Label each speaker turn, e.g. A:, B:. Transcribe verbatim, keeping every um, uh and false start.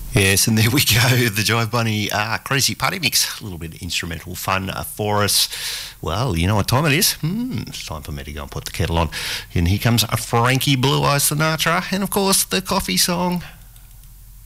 A: Yes, and there we go, the Jive Bunny uh, Crazy Party Mix. A little bit of instrumental fun uh, for us. Well, you know what time it is? Hmm, it's time for me to go and put the kettle on. And here comes Frankie Blue Eyes Sinatra, and of course the coffee song.